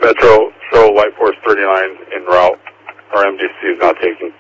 Metro, show White Force 39 en route. Our MDC is now taking